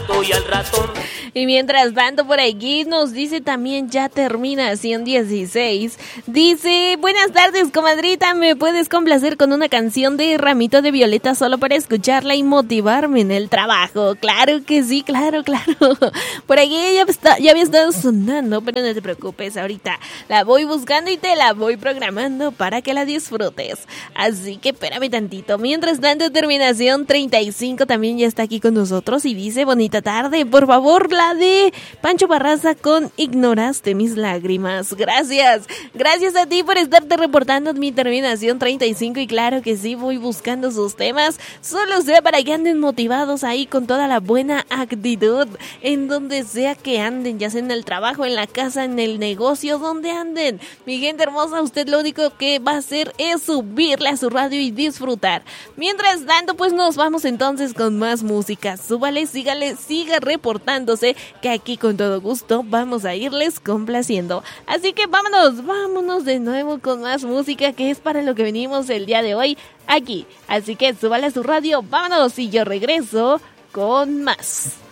gato y al ratón. Y mientras tanto por aquí nos dice también ya terminación 16. Dice, buenas tardes comadrita, ¿me puedes complacer con una canción de Ramito de Violeta solo para escucharla y motivarme en el trabajo? Claro que sí, claro. Por aquí ya había estado sonando, pero no te preocupes, ahorita la voy buscando y te la voy programando para que la disfrutes. Así que espérame tantito. Mientras tanto, terminación 35 también ya está aquí con nosotros y dice, bonita tarde, por favor, la de Pancho Barraza con Ignoraste mis lágrimas. Gracias a ti por estarte reportando mi terminación 35 y claro que sí, voy buscando sus temas, solo sea para que anden motivados ahí con toda la buena actitud, en donde sea que anden, ya sea en el trabajo, en la casa, en el negocio, donde anden. Mi gente hermosa, usted lo único que va a hacer es subirle a su radio y disfrutar. Mientras tanto, pues nos vamos entonces con más música. Súbale, sígale, siga reportándose, que aquí con todo gusto vamos a irles complaciendo. Así que vámonos de nuevo con más música, que es para lo que venimos el día de hoy aquí. Así que súbale a su radio, vámonos y yo regreso con más.